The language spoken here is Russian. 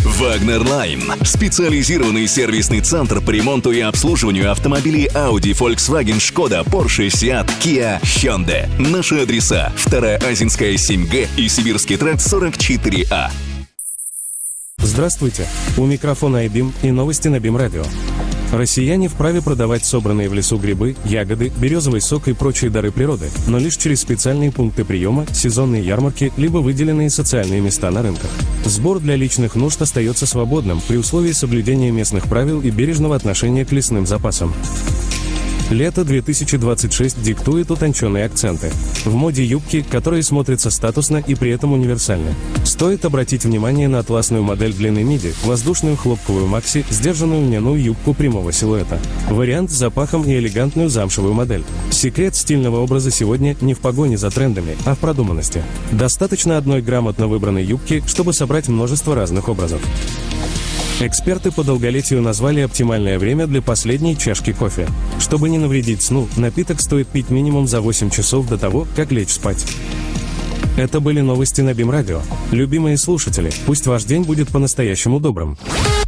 Wagner Line – специализированный сервисный центр по ремонту и обслуживанию автомобилей Audi, Volkswagen, Skoda, Porsche, Seat, Kia, Hyundai. Наши адреса: 2-я Азинская, 7Г и Сибирский тракт 44А. Здравствуйте, у микрофона iBeam и новости на BeamRadio. радио. Россияне вправе продавать собранные в лесу грибы, ягоды, березовый сок и прочие дары природы, но лишь через специальные пункты приема, сезонные ярмарки, либо выделенные социальные места на рынках. Сбор для личных нужд остается свободным при условии соблюдения местных правил и бережного отношения к лесным запасам. Лето 2026 диктует утонченные акценты. В моде юбки, которые смотрятся статусно и при этом универсальны. Стоит обратить внимание на атласную модель длины миди, воздушную хлопковую макси, сдержанную льняную юбку прямого силуэта. Вариант с запахом и элегантную замшевую модель. Секрет стильного образа сегодня не в погоне за трендами, а в продуманности. Достаточно одной грамотно выбранной юбки, чтобы собрать множество разных образов. Эксперты по долголетию назвали оптимальное время для последней чашки кофе. Чтобы не навредить сну, напиток стоит пить минимум за 8 часов до того, как лечь спать. Это были новости на BeamRadio. Любимые слушатели, пусть ваш день будет по-настоящему добрым.